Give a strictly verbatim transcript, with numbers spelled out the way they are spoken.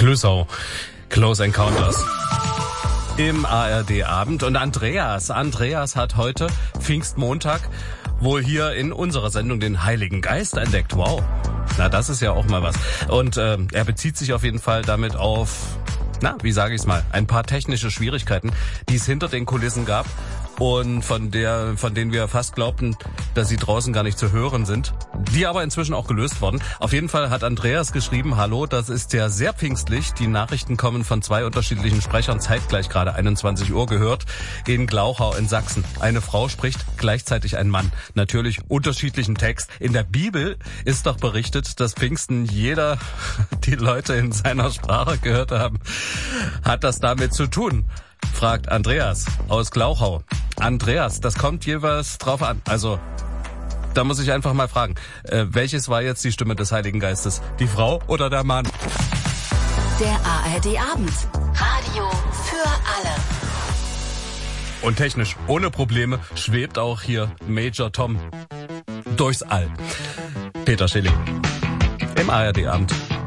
Glüssau. Close Encounters. Im A R D-Abend. Und Andreas, Andreas hat heute Pfingstmontag wohl hier in unserer Sendung den Heiligen Geist entdeckt. Wow. Na, das ist ja auch mal was. Und äh, er bezieht sich auf jeden Fall damit auf, na, wie sage ich es mal, ein paar technische Schwierigkeiten, die es hinter den Kulissen gab und von der, von denen wir fast glaubten, dass sie draußen gar nicht zu hören sind, die aber inzwischen auch gelöst wurden. Auf jeden Fall hat Andreas geschrieben, hallo, das ist ja sehr pfingstlich. Die Nachrichten kommen von zwei unterschiedlichen Sprechern, zeitgleich gerade einundzwanzig Uhr gehört, in Glauchau in Sachsen. Eine Frau spricht, gleichzeitig ein Mann. Natürlich unterschiedlichen Text. In der Bibel ist doch berichtet, dass Pfingsten jeder die Leute in seiner Sprache gehört haben. Hat das damit zu tun? Fragt Andreas aus Glauchau. Andreas, das kommt jeweils drauf an. Also, da muss ich einfach mal fragen, äh, welches war jetzt die Stimme des Heiligen Geistes? Die Frau oder der Mann? Der A R D-Abend. Radio für alle. Und technisch, ohne Probleme, schwebt auch hier Major Tom durchs All. Peter Schilling im A R D-Abend.